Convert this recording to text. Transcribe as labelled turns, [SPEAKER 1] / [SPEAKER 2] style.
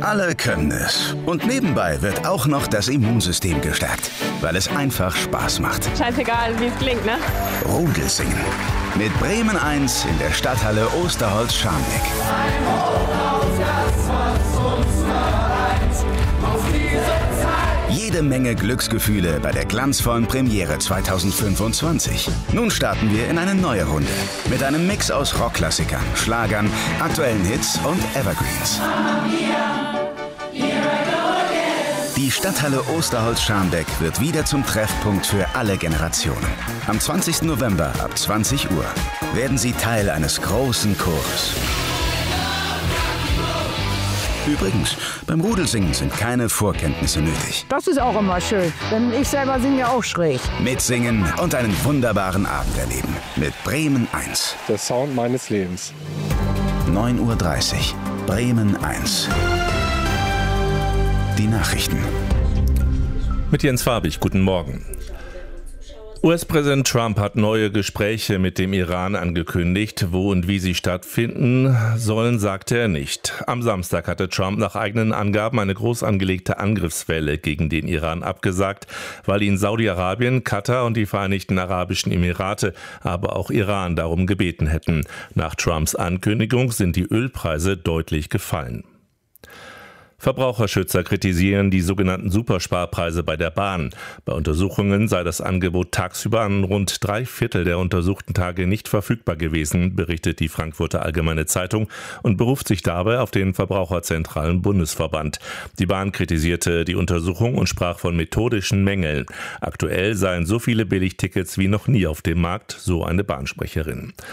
[SPEAKER 1] Alle können es. Und nebenbei wird auch noch das Immunsystem gestärkt, weil es einfach Spaß macht.
[SPEAKER 2] Scheißegal, wie es klingt, ne?
[SPEAKER 1] Rudelsingen. Mit Bremen 1 in der Stadthalle Osterholz-Scharmbeck. Jede Menge Glücksgefühle bei der glanzvollen Premiere 2025. Nun starten wir in eine neue Runde. Mit einem Mix aus Rockklassikern, Schlagern, aktuellen Hits und Evergreens. Die Stadthalle Osterholz-Scharmbeck wird wieder zum Treffpunkt für alle Generationen. Am 20. November ab 20 Uhr werden Sie Teil eines großen Chores. Übrigens, beim Rudelsingen sind keine Vorkenntnisse nötig.
[SPEAKER 3] Das ist auch immer schön, denn ich selber singe ja auch schräg.
[SPEAKER 1] Mitsingen und einen wunderbaren Abend erleben mit Bremen 1.
[SPEAKER 4] Der Sound meines Lebens.
[SPEAKER 1] 9:30 Uhr, Bremen 1. Die Nachrichten.
[SPEAKER 5] Mit Jens Farbig, guten Morgen. US-Präsident Trump hat neue Gespräche mit dem Iran angekündigt. Wo und wie sie stattfinden sollen, sagte er nicht. Am Samstag hatte Trump nach eigenen Angaben eine groß angelegte Angriffswelle gegen den Iran abgesagt, weil ihn Saudi-Arabien, Katar und die Vereinigten Arabischen Emirate, aber auch Iran darum gebeten hätten. Nach Trumps Ankündigung sind die Ölpreise deutlich gefallen. Verbraucherschützer kritisieren die sogenannten Supersparpreise bei der Bahn. Bei Untersuchungen sei das Angebot tagsüber an rund 3/4 der untersuchten Tage nicht verfügbar gewesen, berichtet die Frankfurter Allgemeine Zeitung und beruft sich dabei auf den Verbraucherzentralen Bundesverband. Die Bahn kritisierte die Untersuchung und sprach von methodischen Mängeln. Aktuell seien so viele Billigtickets wie noch nie auf dem Markt, so eine Bahnsprecherin.